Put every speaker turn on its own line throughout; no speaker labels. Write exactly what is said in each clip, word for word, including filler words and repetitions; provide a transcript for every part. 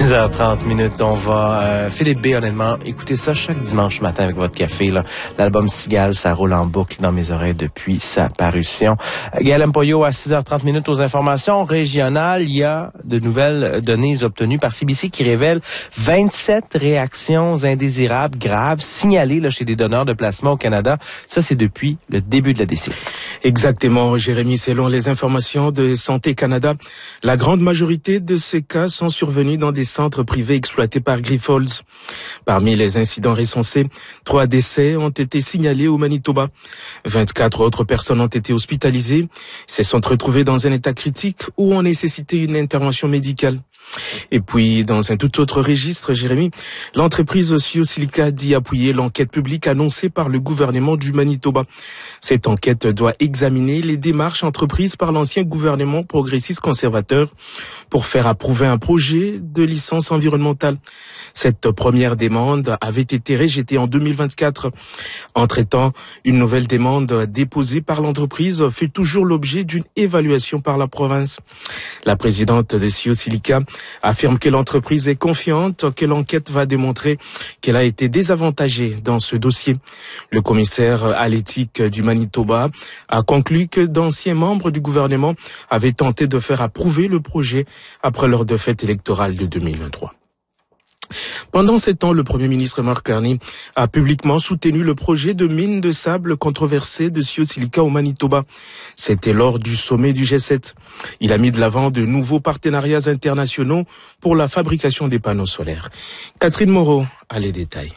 six heures trente minutes, on va, euh, Philippe B, honnêtement, écoutez ça chaque dimanche matin avec votre café, là. L'album Cigale, ça roule en boucle dans mes oreilles depuis sa parution. Euh, Gaël Mpoyo à six heures trente minutes aux informations régionales. Il y a de nouvelles données obtenues par C B C qui révèlent vingt-sept réactions indésirables graves signalées, là, chez des donneurs de plasma au Canada. Ça, c'est depuis le début de la décennie.
Exactement, Jérémy. Selon les informations de Santé Canada, la grande majorité de ces cas sont survenus dans des centres privés exploités par Grifols. Parmi les incidents recensés, trois décès ont été signalés au Manitoba. vingt-quatre autres personnes ont été hospitalisées, se sont retrouvées dans un état critique ou ont nécessité une intervention médicale. Et puis, dans un tout autre registre, Jérémy, l'entreprise Sciosilica dit appuyer l'enquête publique annoncée par le gouvernement du Manitoba. Cette enquête doit examiner les démarches entreprises par l'ancien gouvernement progressiste conservateur pour faire approuver un projet de licence environnementale. Cette première demande avait été rejetée en deux mille vingt-quatre. Entre-temps, une nouvelle demande déposée par l'entreprise fait toujours l'objet d'une évaluation par la province. La présidente de Sciosilica affirme que l'entreprise est confiante que l'enquête va démontrer qu'elle a été désavantagée dans ce dossier. Le commissaire à l'éthique du Manitoba a conclu que d'anciens membres du gouvernement avaient tenté de faire approuver le projet après leur défaite électorale de deux mille vingt-trois. Pendant ce temps, le Premier ministre Mark Carney a publiquement soutenu le projet de mine de sable controversé de Sciosilica au Manitoba. C'était lors du sommet du G sept. Il a mis de l'avant de nouveaux partenariats internationaux pour la fabrication des panneaux solaires. Catherine Moreau a les détails.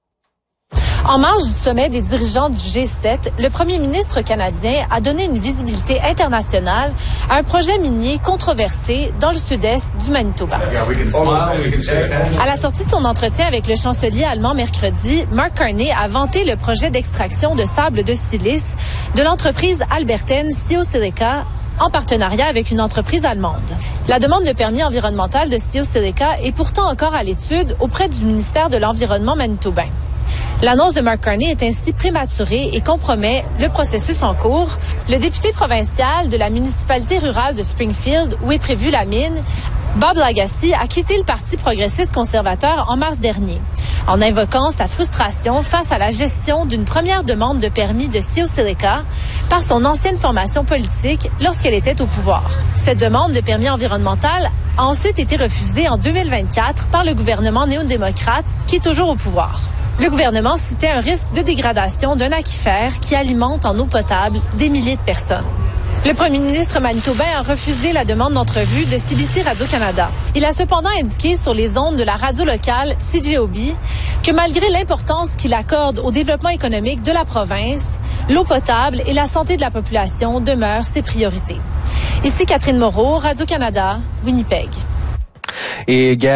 En marge du sommet des dirigeants du G sept, le premier ministre canadien a donné une visibilité internationale à un projet minier controversé dans le sud-est du Manitoba. À la sortie de son entretien avec le chancelier allemand mercredi, Mark Carney a vanté le projet d'extraction de sable de silice de l'entreprise albertaine Sciosilica en partenariat avec une entreprise allemande. La demande de permis environnemental de Sciosilica est pourtant encore à l'étude auprès du ministère de l'Environnement manitobain. L'annonce de Mark Carney est ainsi prématurée et compromet le processus en cours. Le député provincial de la municipalité rurale de Springfield, où est prévue la mine, Bob Lagasse, a quitté le Parti progressiste conservateur en mars dernier, en invoquant sa frustration face à la gestion d'une première demande de permis de Sciosilica par son ancienne formation politique lorsqu'elle était au pouvoir. Cette demande de permis environnemental a ensuite été refusée en deux mille vingt-quatre par le gouvernement néo-démocrate qui est toujours au pouvoir. Le gouvernement citait un risque de dégradation d'un aquifère qui alimente en eau potable des milliers de personnes. Le premier ministre manitobain a refusé la demande d'entrevue de C B C Radio-Canada. Il a cependant indiqué sur les ondes de la radio locale C J O B que malgré l'importance qu'il accorde au développement économique de la province, l'eau potable et la santé de la population demeurent ses priorités. Ici Catherine Moreau, Radio-Canada, Winnipeg.
Et